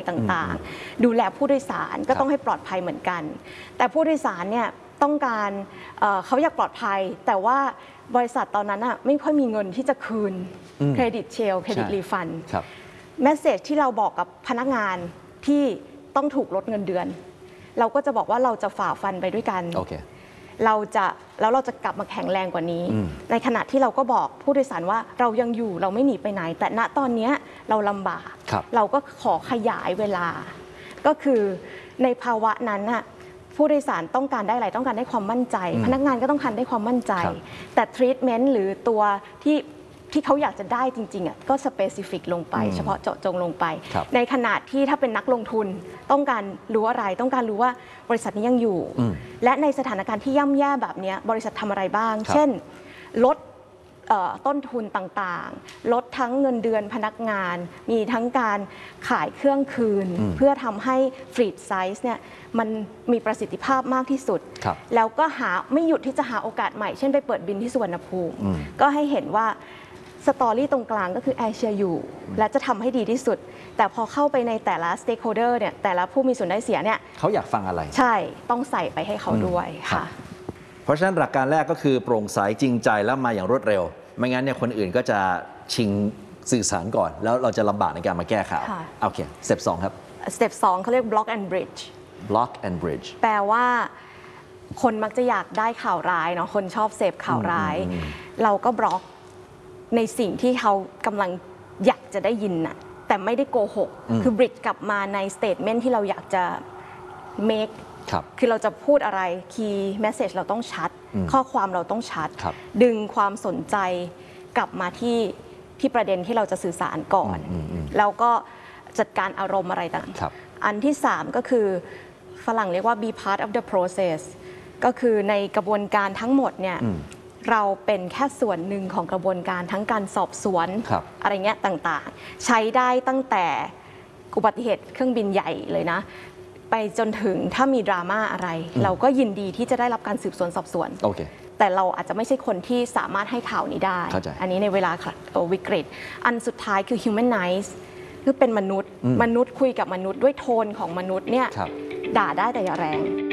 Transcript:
ต่างๆดูแลผู้โดยสารก็ต้องให้ปลอดภัยเหมือนกันแต่ผู้โดยสารเนี่ยต้องการเขาอยากปลอดภัยแต่ว่าบริษัทตอนนั้นไม่ค่อยมีเงินที่จะคืนเครดิตเชลเครดิตรีฟันเมสเซจที่เราบอกกับพนักงานที่ต้องถูกลดเงินเดือนเราก็จะบอกว่าเราจะฝ่าฟันไปด้วยกันเราจะกลับมาแข็งแรงกว่านี้ในขณะที่เราก็บอกผู้โดยสารว่าเรายังอยู่เราไม่หนีไปไหนแต่ณตอนนี้เราลำบากเราก็ขอขยายเวลาก็คือในภาวะนั้นน่ะผู้โดยสารต้องการได้อะไรต้องการได้ความมั่นใจพนักงานก็ต้องการได้ความมั่นใจแต่ทรีทเมนต์หรือตัวที่เขาอยากจะได้จริงๆก็สเปซิฟิกลงไปเฉพาะเจาะจงลงไปในขณะที่ถ้าเป็นนักลงทุนต้องการรู้อะไรต้องการรู้ว่าบริษัทนี้ยังอยู่และในสถานการณ์ที่ย่ำแย่แบบนี้บริษัททำอะไรบ้างเช่นลดต้นทุนต่างๆลดทั้งเงินเดือนพนักงานมีทั้งการขายเครื่องคืนเพื่อทำให้ฟรีดไซส์เนี่ยมันมีประสิทธิภาพมากที่สุดแล้วก็ไม่หยุดที่จะหาโอกาสใหม่เช่นไปเปิดบินที่สุวรรณภูมิก็ให้เห็นว่าสตอรี่ตรงกลางก็คือแอร์เชียอยู่และจะทำให้ดีที่สุดแต่พอเข้าไปในแต่ละสเต็กโฮเดอร์เนี่ยแต่ละผู้มีส่วนได้เสียเนี่ยเขาอยากฟังอะไรใช่ต้องใส่ไปให้เขาด้วยค่ะเพราะฉะนั้นหลักการแรกก็คือโปร่งใสจริงใจแล้วมาอย่างรวดเร็วไม่งั้นเนี่ยคนอื่นก็จะชิงสื่อสารก่อนแล้วเราจะลำบากในการมาแก้ข่าวโอเคสเต็ป2ครับสเต็ป2เขาเรียก block and bridge block and bridge แปลว่าคนมักจะอยากได้ข่าวร้ายเนาะคนชอบเสพข่าวร้ายเราก็บล็อกในสิ่งที่เขากำลังอยากจะได้ยินน่ะแต่ไม่ได้โกหกคือ bridge กลับมาใน statement ที่เราอยากจะ make คือเราจะพูดอะไร key message เราต้องชัดข้อความเราต้องชัดดึงความสนใจกลับมาที่ประเด็นที่เราจะสื่อสารก่อนแล้วก็จัดการอารมณ์อะไรต่างอันที่3ก็คือฝรั่งเรียกว่า be part of the process ก็คือในกระบวนการทั้งหมดเนี่ยเราเป็นแค่ส่วนหนึ่งของกระบวนการทั้งการสอบสวนอะไรเงี้ยต่างๆใช้ได้ตั้งแต่อุบัติเหตุเครื่องบินใหญ่เลยนะไปจนถึงถ้ามีดราม่าอะไรเราก็ยินดีที่จะได้รับการสืบสวนสอบสวนแต่เราอาจจะไม่ใช่คนที่สามารถให้ข่าวนี้ได้อันนี้ในเวลาวิกฤตอันสุดท้ายคือ humanize คือเป็นมนุษย์คุยกับมนุษย์ด้วยโทนของมนุษย์เนี่ยด่าได้แต่อย่าแรง